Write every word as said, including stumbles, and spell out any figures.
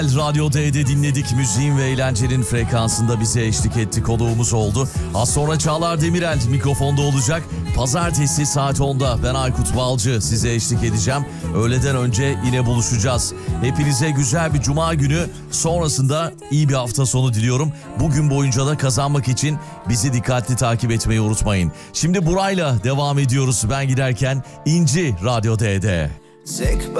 Radyo D'de dinledik. Müziğin ve eğlencenin frekansında bize eşlik etti. Konuğumuz oldu. Az sonra Çağlar Demirel mikrofonda olacak. Pazartesi saat onda ben Aykut Balcı size eşlik edeceğim. Öğleden önce yine buluşacağız. Hepinize güzel bir cuma günü, sonrasında iyi bir hafta sonu diliyorum. Bugün boyunca da kazanmak için bizi dikkatli takip etmeyi unutmayın. Şimdi burayla devam ediyoruz. Ben giderken İnci Radyo D'de. Tek